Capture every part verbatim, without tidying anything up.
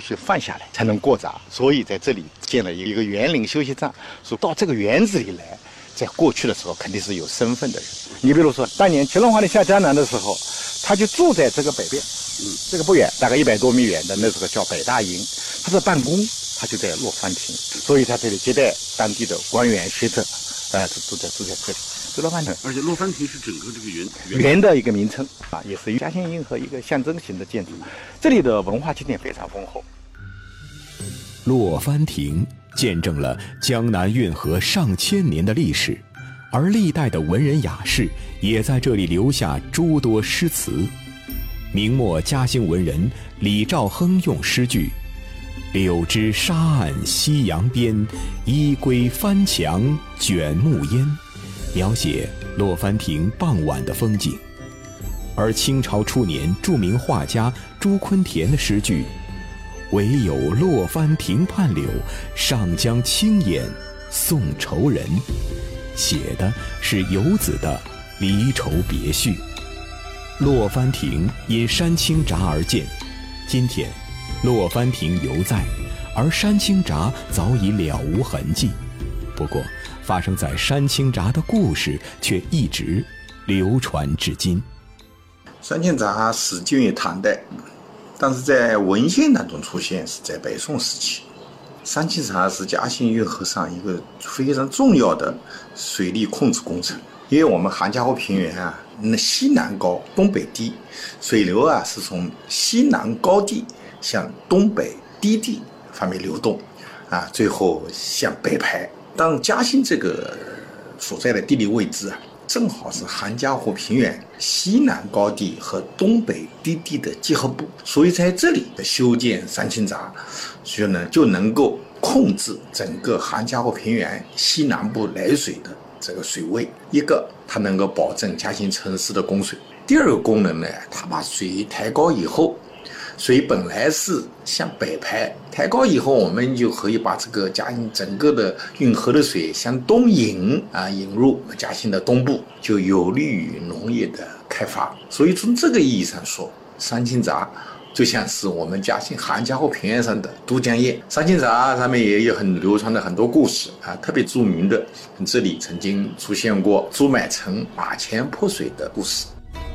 须放下来才能过闸，所以在这里建了一个园林休息站。说到这个园子里来，在过去的时候肯定是有身份的人。你比如说，当年乾隆皇帝下江南的时候，他就住在这个北边，嗯，这个不远，大概一百多米远的那时候叫北大营，他的办公他就在洛帆亭，所以他这里接待当地的官员学者，呃，都在住在这里。洛帆亭， 而且洛帆亭是整个这个园园的一个名称啊，也是嘉兴运河一个象征型的建筑。这里的文化景点非常丰厚。 洛帆亭见证了江南运河上千年的历史，而历代的文人雅士也在这里留下诸多诗词。明末嘉兴文人李兆亨用诗句：“柳枝沙岸夕阳边，依归帆墙卷暮烟”，描写洛帆亭傍晚的风景。而清朝初年著名画家朱昆田的诗句：“唯有洛帆亭畔柳，上江青眼送愁人”，写的是游子的离愁别绪。洛帆亭因山青闸而建，今天洛帆亭犹在，而山青闸早已了无痕迹。不过发生在山青闸的故事却一直流传至今。 山青闸始建于唐代，但是在文献当中出现是在北宋时期。山青闸是嘉兴运河上一个非常重要的水利控制工程，因为我们杭嘉湖平原啊，那西南高东北低，水流啊是从西南高地向东北低地方面流动啊，最后向北排。当嘉兴这个所在的地理位置啊，正好是杭嘉湖平原西南高地和东北低地的结合部，所以在这里修建山青闸，所以呢就能够控制整个杭嘉湖平原西南部来水的这个水位。一个，它能够保证嘉兴城市的供水；第二个功能呢，它把水抬高以后，水本来是向北排，抬高以后，我们就可以把这个嘉兴整个的运河的水向东引啊，引入嘉兴的东部，就有利于农业的开发。所以从这个意义上说，山青闸就像是我们嘉兴杭嘉湖平原上的都江堰。山青闸上面也有很流传的很多故事啊，特别著名的，这里曾经出现过朱买臣马前泼水的故事。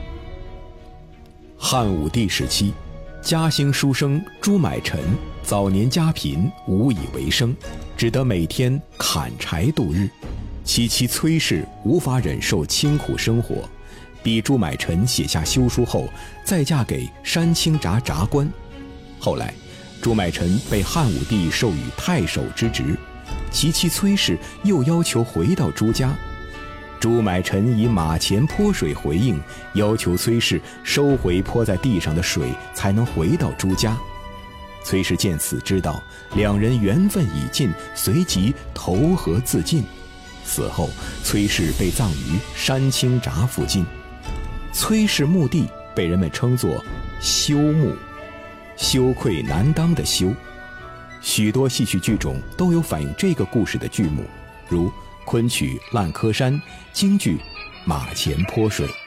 汉武帝时期，嘉兴书生朱买臣早年家贫，无以为生，只得每天砍柴度日。其妻崔氏无法忍受清苦生活，逼朱买臣写下休书后，再嫁给山青闸闸官。后来，朱买臣被汉武帝授予太守之职，其妻崔氏又要求回到朱家。朱买臣以马前泼水回应，要求崔氏收回泼在地上的水，才能回到朱家。崔氏见此，知道两人缘分已尽，随即投河自尽。死后，崔氏被葬于山青闸附近。崔氏墓地被人们称作羞墓，羞愧难当的羞。许多戏曲剧种都有反映这个故事的剧目，如昆曲《烂柯山》，京剧《马前泼水》。